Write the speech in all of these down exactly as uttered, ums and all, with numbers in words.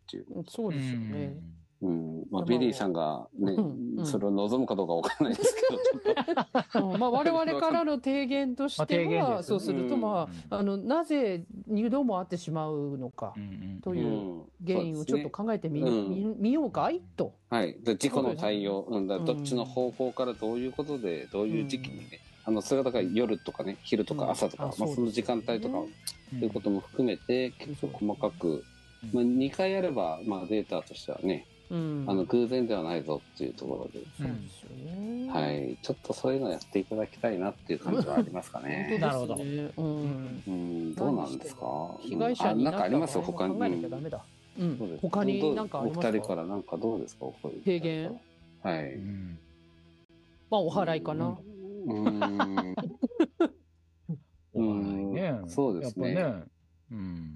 っていう。 そうですよね。 うん。まあ、ビリーさんがね、 うんうん、 それを望むかどうかわからないですけど、 うん、まあ、我々からの提言としては、まあ、そうすると、まあ、あの、なぜ二度も会ってしまうのか、という原因をちょっと考えてみ、うん、見、見ようかいと。 はい。事故の対応、うん、だどっちの方向からどういうことで、どういう時期にね、あの、それはだから夜とかね、昼とか朝とか、まあ、その時間帯とか、ということも含めて、結構細かく、まあ、にかいやれば、まあ、データとしてはね、うん、あの偶然ではないぞっていうところで、 そうですよね。 はい、ちょっとそういうのやっていただきたいなっていう感じはありますかね。 なるほど。うん、 うん、どうなんですか。 被害者になった場合も考えなきゃダメだ。うん、他に何かありますか。 お二人から何かどうですか。 提言。 はい。 まあお祓いかな。 うん。 お祓いね。 そうですね。 やっぱね。うん。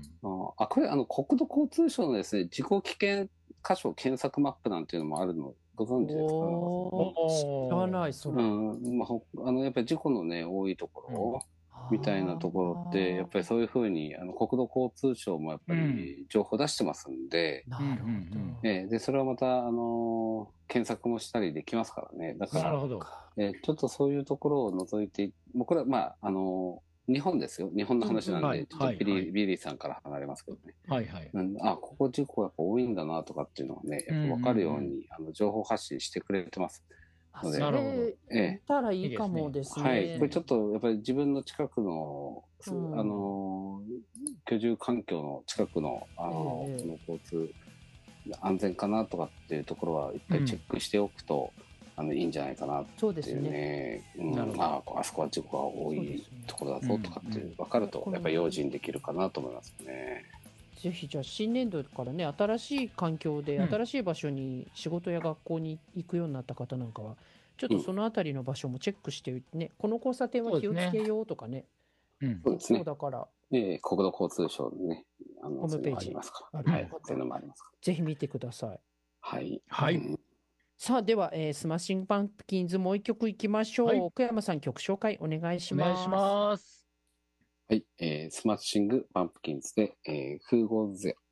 あ、これあの国土交通省のですね、事故危険箇所検索マップなんていうのもあるのご存知ですか。 お知らないそれ。 うん、まあ、あのやっぱり事故のね多いところ、うん、みたいなところってやっぱりそういうふうにあの国土交通省もやっぱり情報出してますんで、 うん、なるほど。 えー、でそれはまたあの検索もしたりできますからね。だからなるほど、 えー、ちょっとそういうところを除いて、もうこれはまああの日本ですよ。日本の話なんで、ちょっとビリー、はいはい、ビリーさんから離れますけどね。 はいはい。 うん、あ、ここ事故やっぱ多いんだなとかっていうのをね、やっぱ分かるように、うんうんうん、あの情報発信してくれてます。 ので、なるほど。ええ。たらいいかもですね。 はい。これちょっとやっぱり自分の近くの、うん、あの、居住環境の近くの、あの、ええ、交通安全かなとかっていうところは一回チェックしておくと、うんあのいいんじゃないかなっていうね。そうですね。うん、ああそこは事故が多いところだぞとかって分かると、やっぱり用心できるかなと思いますね。 ぜひじゃあ新年度からね、新しい環境で、新しい場所に仕事や学校に行くようになった方なんかは、ちょっとそのあたりの場所もチェックしてね、うん、この交差点は気をつけようとかね。 そうですね。 そうだから。 えー、国土交通省のね、 あのホームページありますから。はい。そういうのもありますから。 ぜひ見てください。 はい。 はい。うんさあ、では、えー、スマッシングパンプキンズもう一曲いきましょう。はい、奥山さん曲紹介お願いします。 お願いします。 はい、えー、スマッシングパンプキンズで、えー、Who Goes There